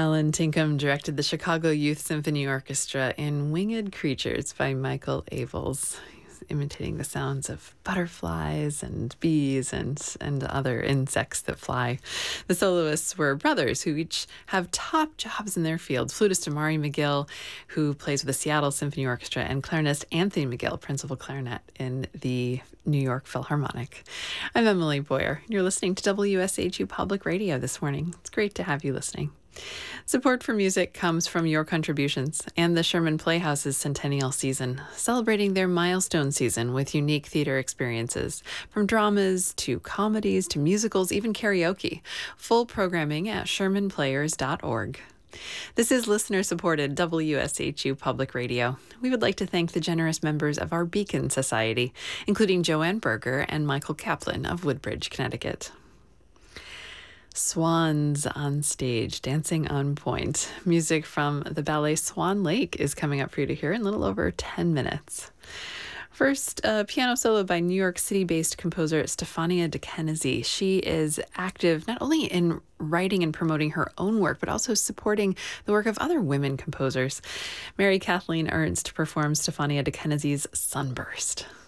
Alan Tinkham directed the Chicago Youth Symphony Orchestra in Winged Creatures by Michael Avels. He's imitating the sounds of butterflies and bees and other insects that fly. The soloists were brothers who each have top jobs in their field. Flutist Amari McGill, who plays with the Seattle Symphony Orchestra, and clarinist Anthony McGill, principal clarinet in the New York Philharmonic. I'm Emily Boyer. You're listening to WSHU Public Radio this morning. It's great to have you listening. Support for music comes from your contributions and the Sherman Playhouse's centennial season, celebrating their milestone season with unique theater experiences, from dramas to comedies to musicals, even karaoke. Full programming at shermanplayers.org. This is listener-supported WSHU Public Radio. We would like to thank the generous members of our Beacon Society, including Joanne Berger and Michael Kaplan of Woodbridge, Connecticut. Swans on stage, dancing on point. Music from the ballet Swan Lake is coming up for you to hear in a little over 10 minutes. First, a piano solo by New York City-based composer Stefania DeKenzie. She is active not only in writing and promoting her own work, but also supporting the work of other women composers. Mary Kathleen Ernst performs Stefania DeKenzie's Sunburst.